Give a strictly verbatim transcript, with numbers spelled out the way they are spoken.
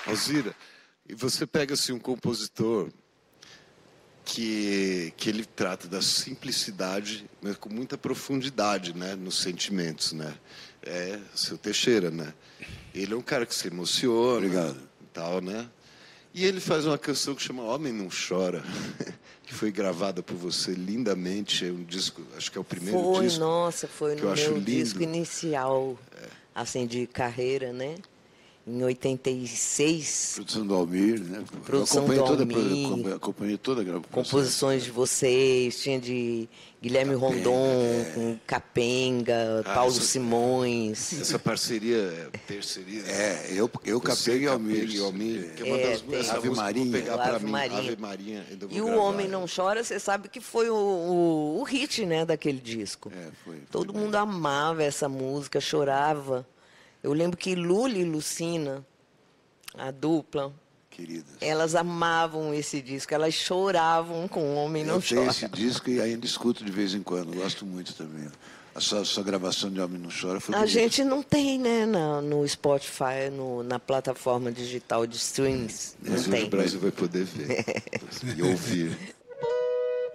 Alzira, e você pega assim um compositor que, que ele trata da simplicidade, mas com muita profundidade, né, nos sentimentos, né? É Seu Teixeira, né? Ele é um cara que se emociona, obrigado, e tal, né? E ele faz uma canção que chama Homem Não Chora, que foi gravada por você lindamente, é um disco, acho que é o primeiro foi, disco. Nossa, foi que no eu acho meu lindo. disco inicial, é. assim, de carreira, né? Em oitenta e seis. Produção do Almir, né? Produção eu acompanhei do toda, Almir. Acompanhei toda a gravação. Composições de vocês, tinha de Guilherme Capenga, Rondon, é. com Capenga, ah, Paulo essa, Simões. Essa parceria é terceiriza. É, eu, eu Capenga e Almir. E Almir, é. que é uma das é, essa Ave Marinha. Vou pegar pra Ave mim, Marinha. Ave Marinha. E o gravar, Homem Não Chora, você sabe que foi o, o, o hit, né, daquele disco. É, foi, foi Todo bem. mundo amava essa música, chorava. Eu lembro que Lula e Lucina, a dupla, queridas, elas amavam esse disco, elas choravam com O Homem Não eu Chora. Eu tenho esse disco e ainda escuto de vez em quando, gosto muito também. A sua, a sua gravação de Homem Não Chora foi A bonita. gente não tem, né, na, no Spotify, no, na plataforma digital de streams. Não Mas tem. o Brasil vai poder ver e ouvir.